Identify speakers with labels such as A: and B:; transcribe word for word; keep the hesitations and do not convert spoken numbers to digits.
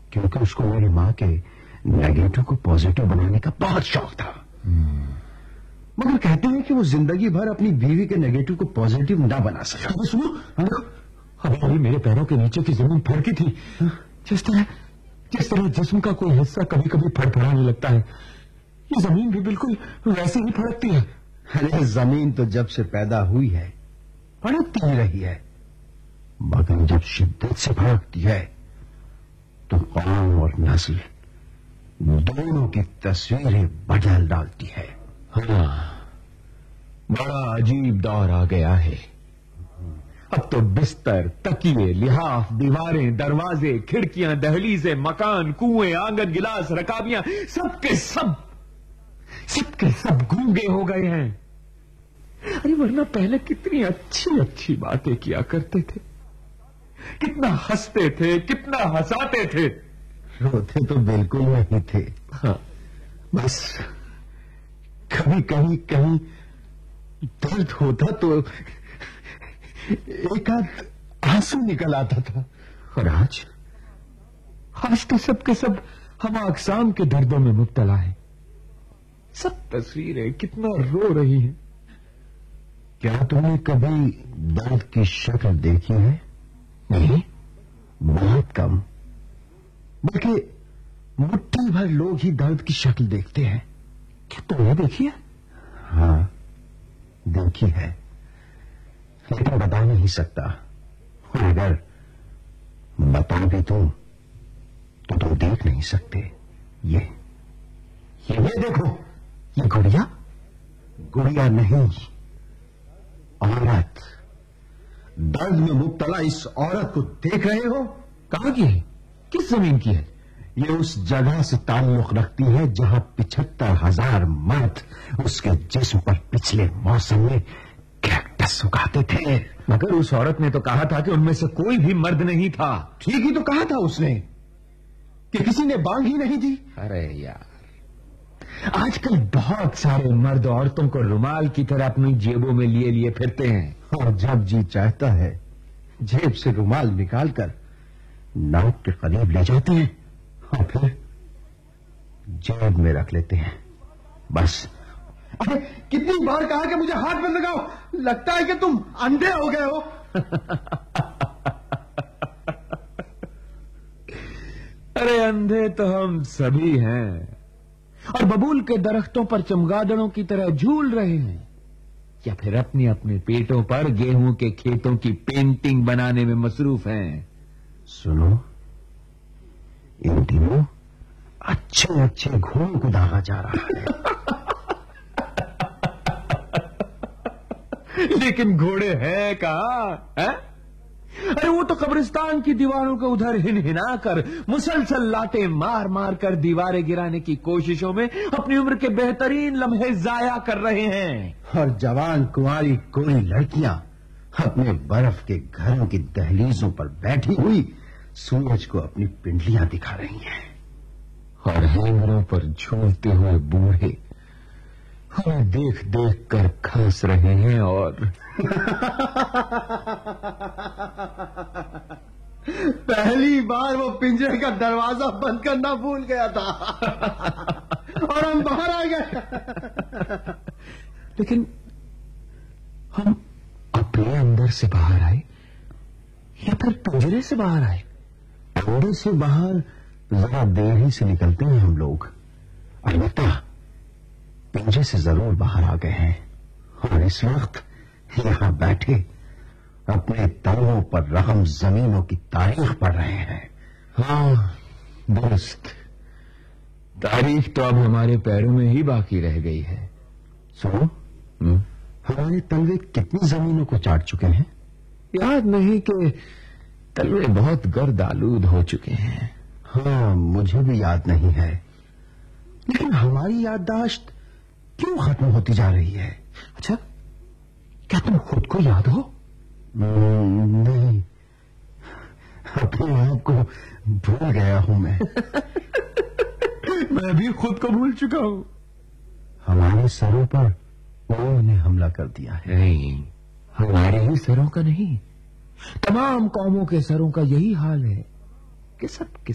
A: کیونکہ اس کو میری ماں کے نیگیٹو کو پازیٹو بنانے کا بہت شوق تھا. مگر کہتے ہیں کہ وہ زندگی بھر اپنی بیوی کے نیگیٹو کو پازیٹو نہ بنا سکا.
B: سنو, ابھی ابھی میرے پیروں کے نیچے کی زمین پھڑکی تھی. جس طرح جس طرح جسم کا کوئی حصہ کبھی کبھی پھڑ پھڑانے لگتا ہے, یہ زمین بھی بالکل ویسے ہی پھڑکتی ہے.
A: ارے زمین تو جب سے پیدا ہوئی ہے پھڑکتی ہی رہی ہے, مگر جب شدت سے پھڑکتی ہے تو قوم اور نسل دونوں کی تصویریں بدل ڈالتی ہے.
B: ہاں, بڑا عجیب دور آ گیا ہے. اب تو بستر, تکیے, لحاف, دیواریں, دروازے, کھڑکیاں, دہلیزیں, مکان, کنویں, آنگن, گلاس, رکابیاں, سب کے سب سب کے سب گونگے ہو گئے ہیں. ارے ورنہ پہلے کتنی اچھی اچھی باتیں کیا کرتے تھے, کتنا ہنستے تھے, کتنا ہنساتے تھے.
A: روتے تو بالکل نہیں تھے.
B: ہاں, بس کبھی کہیں کہیں درد ہوتا تو ایک آدھ آنسو نکل آتا تھا. اور آج آج تو سب کے سب ہم اقسام کے دردوں میں مبتلا ہیں. سب تصویریں کتنا رو رہی ہیں.
A: کیا تم نے کبھی درد کی شکل دیکھی ہے؟
B: نہیں,
A: بہت کم, بلکہ مٹھی بھر لوگ ہی درد کی شکل دیکھتے ہیں.
B: کیا تم نے دیکھی ہے؟
A: ہاں دیکھی ہے, لیکن بتا نہیں سکتا. اور اگر بتا بھی تم تو تم دیکھ نہیں سکتے. یہ یہ دیکھو,
B: یہ گڑیا
A: گڑیا نہیں, عورت. درد میں مبتلا اس عورت کو دیکھ رہے ہو؟
B: کہاں کی ہے, کس زمین کی ہے؟
A: یہ اس جگہ سے تعلق رکھتی ہے جہاں پچہتر ہزار مرد اس کے جسم پر پچھلے موسم میں کیکٹس اگاتے تھے.
B: مگر اس عورت نے تو کہا تھا کہ ان میں سے کوئی بھی مرد نہیں تھا.
A: ٹھیک ہی تو کہا تھا اس نے کہ کسی نے بانگ ہی نہیں دی.
B: ارے یار, آج کل بہت سارے مرد عورتوں کو رومال کی طرح اپنی جیبوں میں لیے لیے پھرتے ہیں,
A: اور جب جی چاہتا ہے جیب سے رومال نکال کر ناک کے قریب لے جاتے ہیں اور پھر جیب میں رکھ لیتے ہیں. بس. ارے کتنی بار کہا کہ مجھے ہاتھ میں لگاؤ, لگتا ہے کہ تم اندھے ہو گئے ہو.
B: ارے اندھے تو ہم سبھی ہیں, اور ببول کے درختوں پر چمگادڑوں کی طرح جھول رہے ہیں, یا پھر اپنے اپنے پیٹوں پر گیہوں کے کھیتوں کی پینٹنگ بنانے میں مصروف ہیں.
A: سنو, ان دنوں اچھے اچھے گھوڑوں کو داغا جا رہا ہے.
B: لیکن گھوڑے ہیں کہاں ہے؟ ارے وہ تو قبرستان کی دیواروں کے ادھر ہن ہنا کر, مسلسل لاٹیں مار مار کر دیواریں گرانے کی کوششوں میں اپنی عمر کے بہترین لمحے ضائع کر رہے ہیں.
A: اور جوان کنواری کوئی لڑکیاں اپنے برف کے گھروں کی دہلیزوں پر بیٹھی ہوئی سورج کو اپنی پنڈلیاں دکھا رہی ہیں.
B: اور ہینگروں پر جھولتے ہوئے بوڑھے ہمیں دیکھ دیکھ کر کھانس رہے ہیں. اور
A: پہلی بار وہ پنجرے کا دروازہ بند کرنا بھول گیا تھا اور ہم باہر آ گئے.
B: لیکن ہم اپنے اندر سے باہر آئے یا پھر پنجرے سے باہر آئے؟
A: اندر سے باہر ذرا دیر ہی سے نکلتے ہیں ہم لوگ, البتہ پنجرے سے ضرور باہر آ گئے ہیں, اور اس وقت یہاں بیٹھے اپنے تنوں پر رقم زمینوں کی تاریخ پڑھ رہے ہیں.
B: ہاں درست, تاریخ تو اب ہمارے پیروں میں ہی باقی رہ گئی ہے.
A: سنو, ہمارے تلوے کتنی زمینوں کو چاٹ چکے ہیں؟
B: یاد نہیں کہ تلوے بہت گرد آلود ہو چکے ہیں.
A: ہاں مجھے بھی یاد نہیں ہے, لیکن ہماری یادداشت کیوں ختم ہوتی جا رہی ہے؟
B: اچھا, کیا تم خود کو یاد ہو؟
A: نہیں, اپنے آپ کو بھول گیا ہوں میں.
B: میں بھی خود کو بھول چکا ہوں.
A: ہمارے سروں پر انہوں نے حملہ کر دیا ہے.
B: نہیں, ہمارے ہی سروں کا نہیں, تمام قوموں کے سروں کا یہی حال ہے کہ سب